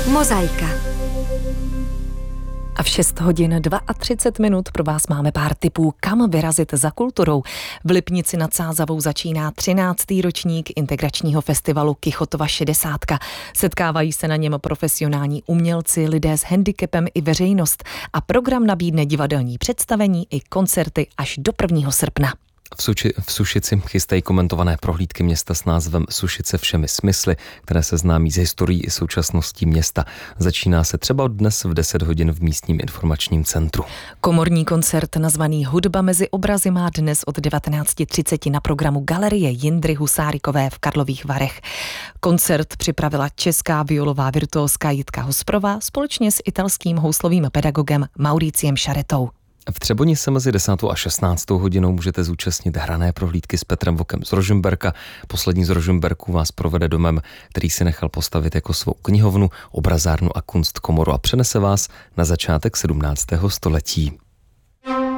Mozaika. A v 6 hodin 32 minut pro vás máme pár tipů, kam vyrazit za kulturou. V Lipnici nad Sázavou začíná 13. ročník integračního festivalu Kichotova 60. Setkávají se na něm profesionální umělci, lidé s handicapem i veřejnost a program nabídne divadelní představení i koncerty až do 1. srpna. V Sušici chystají komentované prohlídky města s názvem Sušice všemi smysly, které se známí z historií i současností města. Začíná se třeba dnes v 10 hodin v místním informačním centru. Komorní koncert nazvaný Hudba mezi obrazy má dnes od 19:30 na programu Galerie Jindry Husárikové v Karlových Varech. Koncert připravila česká violová virtuózka Jitka Hosprová společně s italským houslovým pedagogem Mauriciem Šaretou. V Třeboni se mezi 10. a 16. hodinou můžete zúčastnit hrané prohlídky s Petrem Vokem z Rožmberka. Poslední z Rožmberku vás provede domem, který si nechal postavit jako svou knihovnu, obrazárnu a kunstkomoru a přenese vás na začátek 17. století.